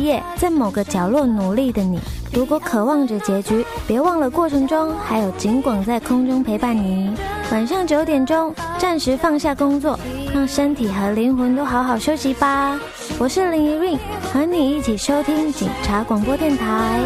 业，在某个角落努力的你。如果渴望着结局，别忘了过程中还有景广在空中陪伴你。晚上9点钟，暂时放下工作，让身体和灵魂都好好休息吧。我是林怡韵，和你一起收听警察广播电台。